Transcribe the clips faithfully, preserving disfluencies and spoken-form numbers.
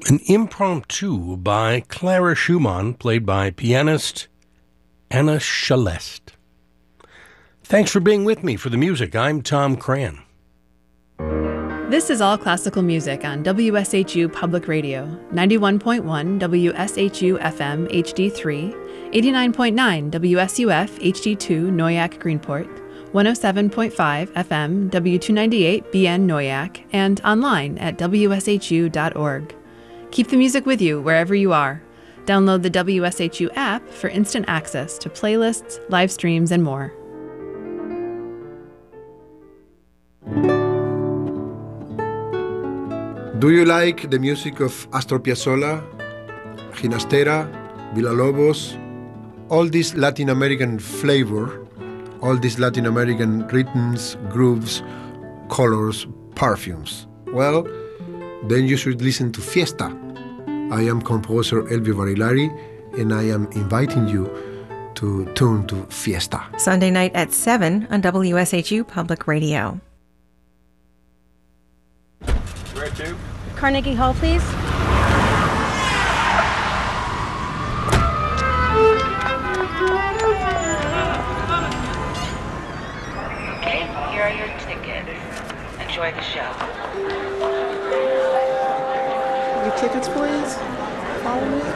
An impromptu by Clara Schumann, played by pianist Anna Shalest. Thanks for being with me for the music. I'm Tom Cran. This is All Classical Music on W S H U Public Radio, ninety-one point one W S H U F M H D three, eighty-nine point nine W S U F H D two Noyak Greenport, one oh seven point five F M W two ninety-eight B N Noyak, and online at W S H U dot org. Keep the music with you wherever you are. Download the W S H U app for instant access to playlists, live streams, and more. Do you like the music of Astor Piazzolla, Ginastera, Villalobos, all this Latin American flavor, all these Latin American rhythms, grooves, colors, perfumes? Well, then you should listen to Fiesta. I am composer Elvio Barilari, and I am inviting you to tune to Fiesta. Sunday night at seven on W S H U Public Radio. Where to? Carnegie Hall, please. Okay, here are your tickets. Enjoy the show. Your tickets, please. Follow me.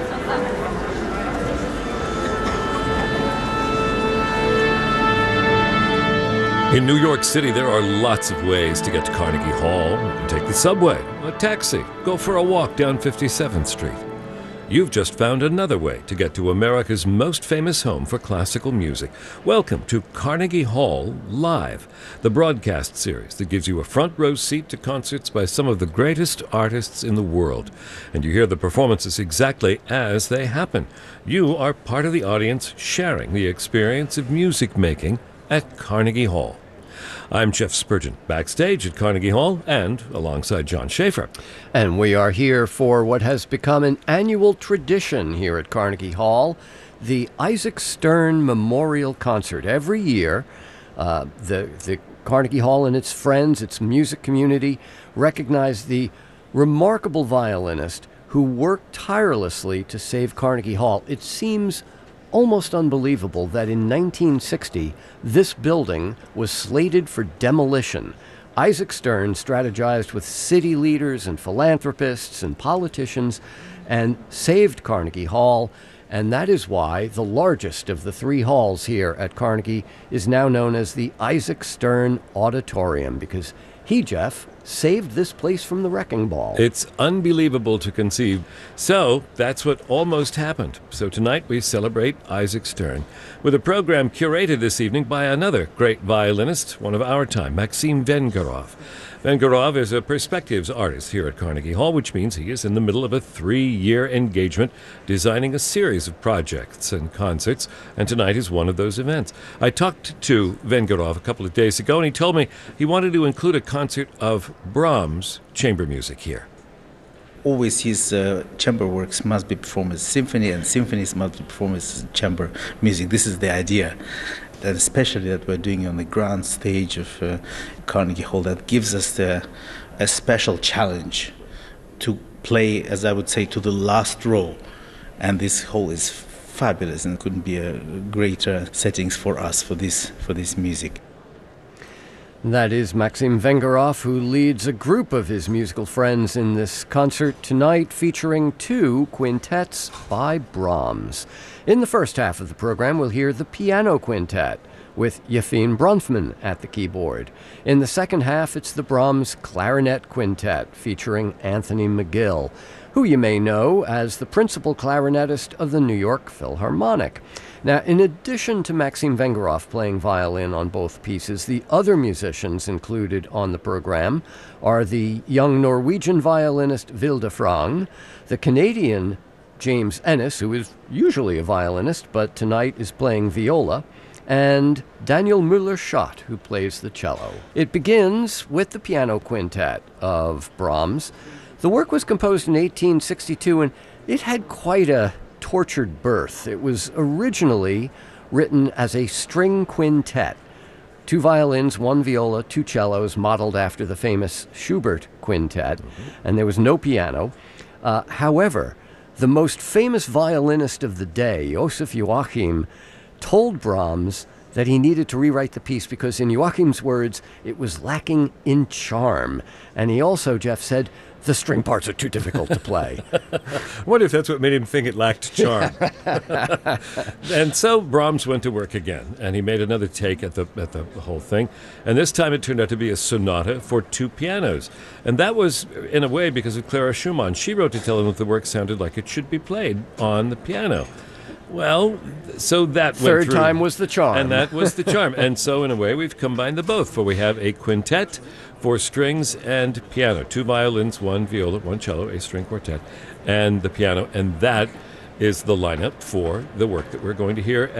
In New York City, there are lots of ways to get to Carnegie Hall. You can take the subway, a taxi, go for a walk down fifty-seventh Street. You've just found another way to get to America's most famous home for classical music. Welcome to Carnegie Hall Live, the broadcast series that gives you a front row seat to concerts by some of the greatest artists in the world. And you hear the performances exactly as they happen. You are part of the audience sharing the experience of music making at Carnegie Hall. I'm Jeff Spurgeon, backstage at Carnegie Hall and alongside John Schaefer. And we are here for what has become an annual tradition here at Carnegie Hall, the Isaac Stern Memorial Concert. Every year, uh, the, the Carnegie Hall and its friends, its music community, recognize the remarkable violinist who worked tirelessly to save Carnegie Hall. It seems almost unbelievable that in nineteen sixty, this building was slated for demolition. Isaac Stern strategized with city leaders and philanthropists and politicians and saved Carnegie Hall, and that is why the largest of the three halls here at Carnegie is now known as the Isaac Stern Auditorium, because he, Jeff, saved this place from the wrecking ball. It's unbelievable to conceive. So that's what almost happened. So tonight we celebrate Isaac Stern with a program curated this evening by another great violinist, one of our time, Maxim Vengerov. Vengerov is a perspectives artist here at Carnegie Hall, which means he is in the middle of a three-year engagement designing a series of projects and concerts, and tonight is one of those events. I talked to Vengerov a couple of days ago, and he told me he wanted to include a concert of Brahms' chamber music here. Always his uh, chamber works must be performed as symphony, and symphonies must be performed as chamber music. This is the idea. And especially that we're doing on the grand stage of uh, Carnegie Hall, that gives us the, a special challenge to play, as I would say, to the last row. And this hall is fabulous, and couldn't be a greater settings for us for this for this music. That is Maxim Vengerov, who leads a group of his musical friends in this concert tonight, featuring two quintets by Brahms. In the first half of the program, we'll hear the piano quintet with Yefim Bronfman at the keyboard. In the second half, it's the Brahms clarinet quintet featuring Anthony McGill, who you may know as the principal clarinetist of the New York Philharmonic. Now, in addition to Maxim Vengerov playing violin on both pieces, the other musicians included on the program are the young Norwegian violinist Vilde Frang, the Canadian James Ennis, who is usually a violinist, but tonight is playing viola, and Daniel Müller-Schott, who plays the cello. It begins with the piano quintet of Brahms. The work was composed in eighteen sixty-two, and it had quite a tortured birth. It was originally written as a string quintet. Two violins, one viola, two cellos, modeled after the famous Schubert quintet, mm-hmm. and there was no piano. Uh, however, the most famous violinist of the day, Joseph Joachim, told Brahms that he needed to rewrite the piece because, in Joachim's words, it was lacking in charm. And he also, Jeff, said, the string parts are too difficult to play. What if that's what made him think it lacked charm? And so Brahms went to work again, and he made another take at the at the whole thing. And this time it turned out to be a sonata for two pianos. And that was, in a way, because of Clara Schumann. She wrote to tell him that the work sounded like it should be played on the piano. Well, so that Third went through. time was the charm. And that was the charm. And so, in a way, we've combined the both, for we have a quintet for strings and piano. Two violins, one viola, one cello, a string quartet, and the piano. And that is the lineup for the work that we're going to hear